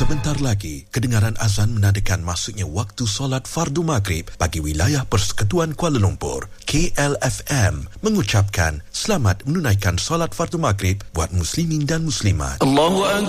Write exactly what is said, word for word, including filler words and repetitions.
Sebentar lagi, kedengaran azan menandakan masuknya waktu solat fardu maghrib bagi wilayah Persekutuan Kuala Lumpur. K L F M mengucapkan selamat menunaikan solat fardu maghrib buat muslimin dan muslimat. Allahu Akbar.